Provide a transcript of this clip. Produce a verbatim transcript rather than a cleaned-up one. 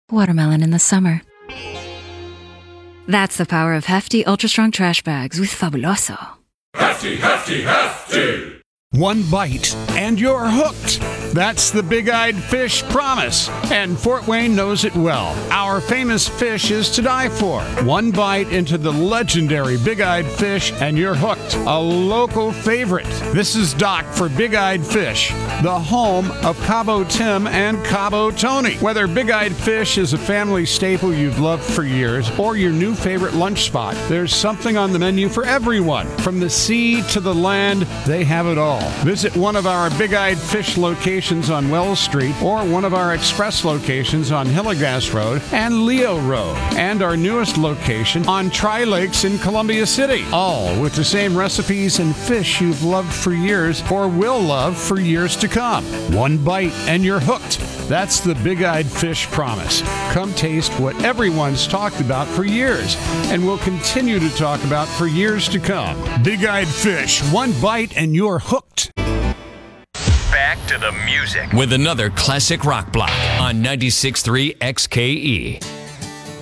watermelon in the summer. That's the power of hefty, ultra-strong trash bags with Fabuloso. Hefty, hefty, hefty! One bite and you're hooked. That's the Big-Eyed Fish promise, and Fort Wayne knows it well. Our famous fish is to die for. One bite into the legendary Big-Eyed Fish and you're hooked. A local favorite. This is Doc for Big-Eyed Fish, the home of Cabo Tim and Cabo Tony. Whether Big-Eyed Fish is a family staple you've loved for years or your new favorite lunch spot, there's something on the menu for everyone. From the sea to the land, they have it all. Visit one of our Big-Eyed Fish locations on Wells Street or one of our express locations on Hillegas Road and Leo Road, and our newest location on Tri-Lakes in Columbia City, all with the same recipes and fish you've loved for years or will love for years to come. One bite and you're hooked. That's the Big-Eyed Fish promise. Come taste what everyone's talked about for years and will continue to talk about for years to come. Big-Eyed Fish, one bite and you're hooked. Back to the music with another classic rock block on ninety-six point three X K E.